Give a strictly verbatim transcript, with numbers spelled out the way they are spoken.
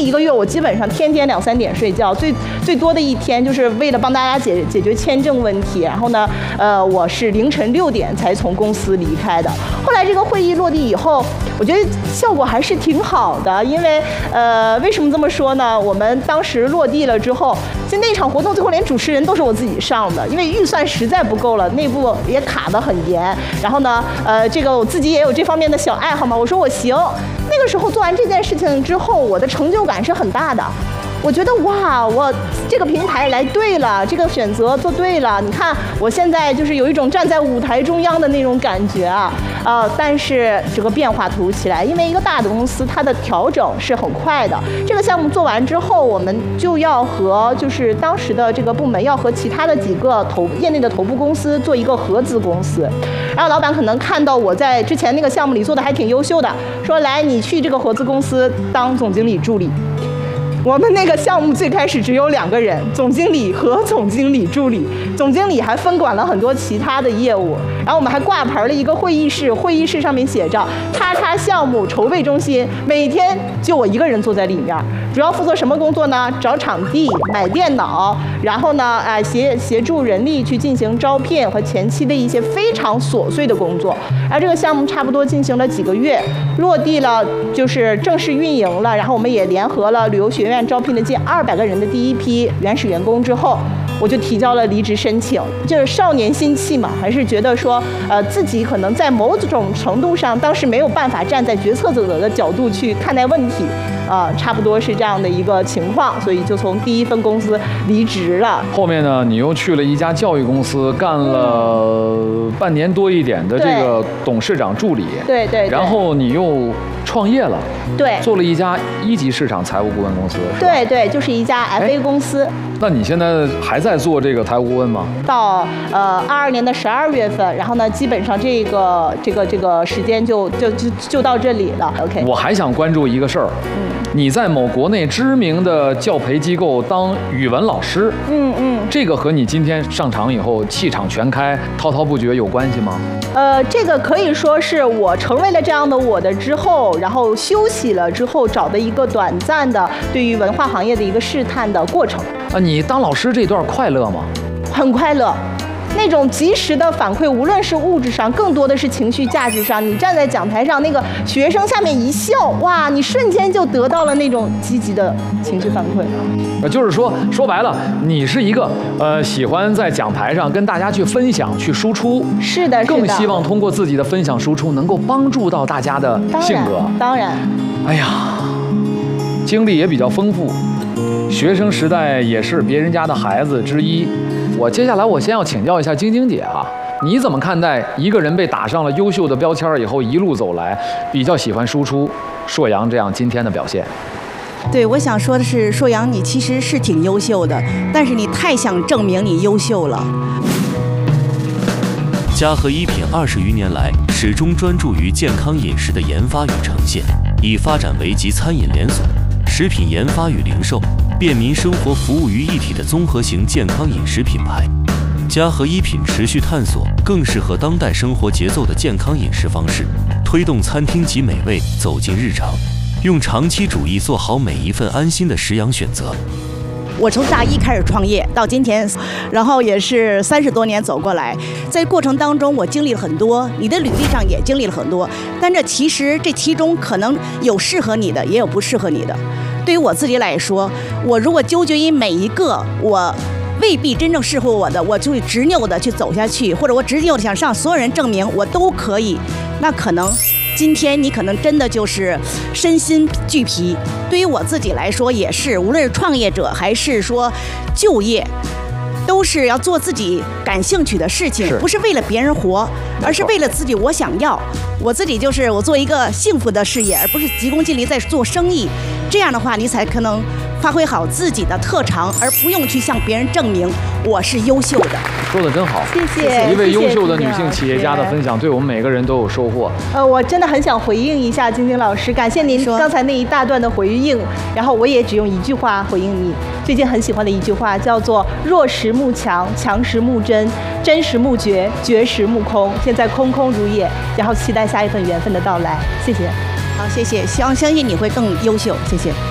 一个月我基本上天天两三点睡觉，最最多的一天就是为了帮大家解解决签证问题。然后呢，呃，我是凌晨六点才从公司离开的。后来这个会议落地以后，我觉得效果还是挺好的，因为呃，为什么这么说呢？我们当时落地了之后，就那场活动最后连主持人都是我自己上的，因为预算实在不够了，内部也卡得很严。然后呢，呃，这个我自己也有这方面的小爱好嘛，我说我行。那个时候做完这件事情之后，我的成就感是很大的。我觉得哇，我这个平台来对了，这个选择做对了。你看，我现在就是有一种站在舞台中央的那种感觉啊，呃，但是这个变化突如其来，因为一个大的公司，它的调整是很快的。这个项目做完之后，我们就要和就是当时的这个部门要和其他的几个头业内的头部公司做一个合资公司。然后老板可能看到我在之前那个项目里做的还挺优秀的，说来你去这个合资公司当总经理助理。我们那个项目最开始只有两个人，总经理和总经理助理，总经理还分管了很多其他的业务。然后我们还挂牌了一个会议室，会议室上面写着“叉叉项目筹备中心”，每天就我一个人坐在里面，主要负责什么工作呢？找场地、买电脑，然后呢，呃，协协助人力去进行招聘和前期的一些非常琐碎的工作。而这个项目差不多进行了几个月，落地了，就是正式运营了。然后我们也联合了旅游学院招聘了近二百个人的第一批原始员工之后，我就提交了离职申请。就是少年心气嘛，还是觉得说，呃，自己可能在某种程度上，当时没有办法站在决策者的角度去看待问题，啊、呃，差不多是这样的一个情况，所以就从第一份公司离职了。 后面呢，你又去了一家教育公司，干了半年多一点的这个董事长助理， 对 对, 对。 然后你又创业了， 对， 做了一家一级市场财务顾问公司， 对对，就是一家 F A 公司。 那你现在还在做这个财务顾问吗？ 到呃二二年的十二月份，然后呢，基本上这个这个这个时间就就就就到这里了。OK。 我还想关注一个事儿，嗯，你在某国内知名的教培机构当语文老师， 嗯嗯， 这个和你今天上场以后气场全开、滔滔不绝有关系吗？ 呃，这个可以说是我成为了这样的我的之后，然后休息了之后找的一个短暂的对于文化行业的一个试探的过程。 啊，你当老师这段快乐吗？ 很快乐。那种及时的反馈，无论是物质上，更多的是情绪价值上。你站在讲台上，那个学生下面一笑，哇，你瞬间就得到了那种积极的情绪反馈。 呃，就是说，说白了，你是一个呃喜欢在讲台上跟大家去分享、去输出， 是的，是的， 更希望通过自己的分享输出，能够帮助到大家的性格。 当然，当然。 哎呀，经历也比较丰富，学生时代也是别人家的孩子之一。我接下来我先要请教一下晶晶姐啊，你怎么看待一个人被打上了优秀的标签以后，一路走来比较喜欢输出，硕阳这样今天的表现？ 对，我想说的是，硕阳你其实是挺优秀的，但是你太想证明你优秀了。 嘉禾一品二十余年来始终专注于健康饮食的研发与呈现，已发展为集餐饮连锁、食品研发与零售、便民生活服务于一体的综合型健康饮食品牌。嘉禾一品持续探索更适合当代生活节奏的健康饮食方式，推动餐厅及美味走进日常，用长期主义做好每一份安心的食养选择。 我从大一开始创业到今天，然后也是三十多年走过来，在过程当中我经历了很多，你的履历上也经历了很多，但这其实这其中可能有适合你的，也有不适合你的。对于我自己来说，我如果纠结于每一个我未必真正适合我的，我就会执拗的去走下去，或者我执拗的想向所有人证明我都可以，那可能今天你可能真的就是身心俱疲。对于我自己来说也是，无论是创业者还是说就业，都是要做自己感兴趣的事情，不是为了别人活，而是为了自己我想要。我自己就是我做一个幸福的事业，而不是急功近利在做生意。这样的话，你才可能发挥好自己的特长，而不用去向别人证明我是优秀的。 说的真好， 谢谢。 一位优秀的女性企业家的分享，对我们每个人都有收获。 呃，我真的很想回应一下晶晶老师，感谢您刚才那一大段的回应。然后我也只用一句话回应你，最近很喜欢的一句话叫做“弱石木强，强石木真，真实木绝，绝石木空”。现在空空如也，然后期待下一份缘分的到来。谢谢。 好，谢谢，相相信你会更优秀，谢谢。